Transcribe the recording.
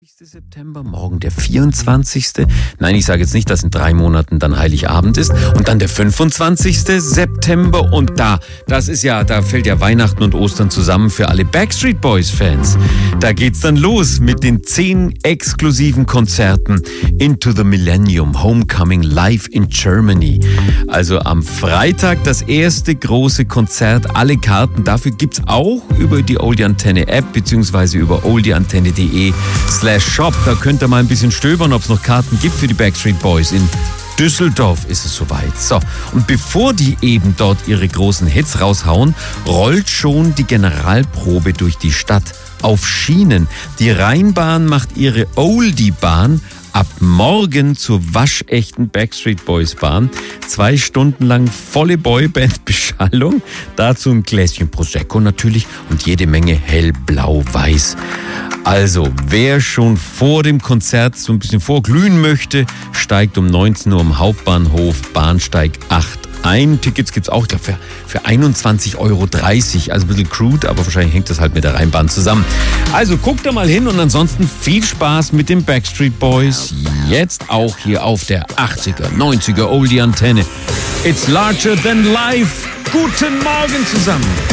September, morgen der 24. Nein, ich sage jetzt nicht, dass in 3 Monaten dann Heiligabend ist. Und dann der 25. September. Und da fällt ja Weihnachten und Ostern zusammen für alle Backstreet Boys Fans. Da geht's dann los mit den 10 exklusiven Konzerten Into the Millennium Homecoming live in Germany. Also am Freitag das erste große Konzert. Alle Karten dafür gibt's auch über die Oldie Antenne App beziehungsweise über oldieantenne.de/shop. Da könnt ihr mal ein bisschen stöbern, ob es noch Karten gibt für die Backstreet Boys. In Düsseldorf ist es soweit. So, und bevor die eben dort ihre großen Hits raushauen, rollt schon die Generalprobe durch die Stadt auf Schienen. Die Rheinbahn macht ihre Oldie-Bahn ab morgen zur waschechten Backstreet Boys Bahn. 2 Stunden lang volle Boyband-Beschallung. Dazu ein Gläschen Prosecco natürlich und jede Menge hellblau-weiß. Also, wer schon vor dem Konzert so ein bisschen vorglühen möchte, steigt um 19 Uhr am Hauptbahnhof Bahnsteig 8 ein. Tickets gibt's auch, ich glaube, für 21,30 Euro. Also ein bisschen crude, aber wahrscheinlich hängt das halt mit der Rheinbahn zusammen. Also guckt da mal hin und ansonsten viel Spaß mit den Backstreet Boys. Jetzt auch hier auf der 80er, 90er Oldie Antenne. It's larger than life. Guten Morgen zusammen.